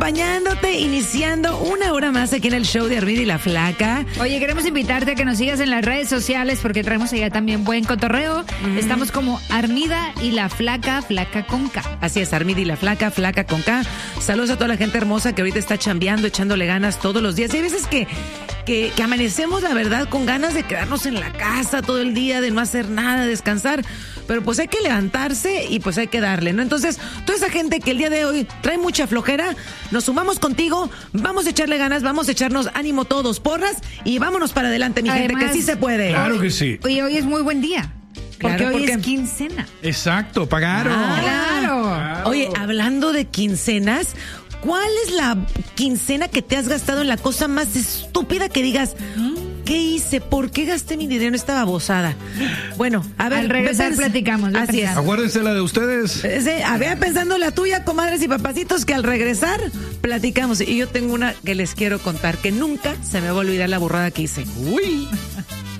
acompañándote, iniciando una hora más aquí en el show de Armida y la Flaca. Oye, queremos invitarte a que nos sigas en las redes sociales porque traemos allá también buen cotorreo. Estamos como Armida y la Flaca, Flaca con K. Así es, Armida y la Flaca, Flaca con K. Saludos a toda la gente hermosa que ahorita está chambeando, echándole ganas todos los días. Y hay veces que amanecemos, la verdad, con ganas de quedarnos en la casa todo el día, de no hacer nada, descansar. Pero pues hay que levantarse y pues hay que darle, ¿no? Entonces, toda esa gente que el día de hoy trae mucha flojera, nos sumamos contigo, vamos a echarle ganas, vamos a echarnos ánimo todos, porras, y vámonos para adelante, mi gente, que sí se puede. Claro que sí. Y hoy es muy buen día. Porque Claro, hoy porque es quincena. Exacto, pagaron. Claro. Oye, hablando de quincenas, ¿cuál es la quincena que te has gastado en la cosa más estúpida que digas? ¿Qué hice? ¿Por qué gasté mi dinero en esta babosada? Bueno, a ver. Al regresar platicamos. Así es. Acuérdense la de ustedes. A ver, pensando la tuya, comadres y papacitos, que al regresar platicamos. Y yo tengo una que les quiero contar, que nunca se me va a olvidar la burrada que hice. Uy.